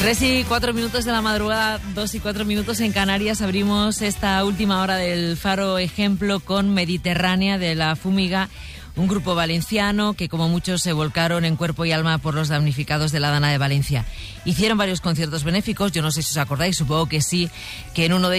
3:04 de la madrugada, 2:04 en Canarias. Abrimos esta última hora del Faro Ejemplo con Mediterránea de la Fúmiga, un grupo valenciano que, como muchos, se volcaron en cuerpo y alma por los damnificados de la Dana de Valencia. Hicieron varios conciertos benéficos, yo no sé si os acordáis, supongo que sí, que en uno de